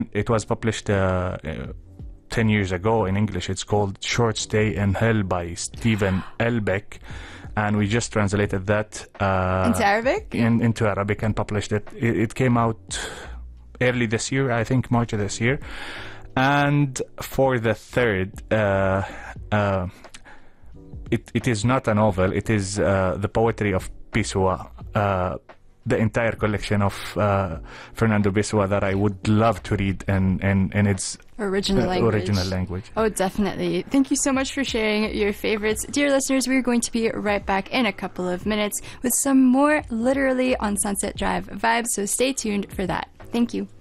It was published 10 years ago in English. It's called Short Stay in Hell by Stephen Elbeck. And we just translated that into Arabic? Into Arabic and published it. It came out early this year, I think March of this year. And for the third, it is not a novel. It is the poetry of Pessoa, the entire collection of Fernando Pessoa that I would love to read in its original language. Oh, definitely. Thank you so much for sharing your favorites. Dear listeners, we're going to be right back in a couple of minutes with some more Literally on Sunset Drive vibes, so stay tuned for that. Thank you.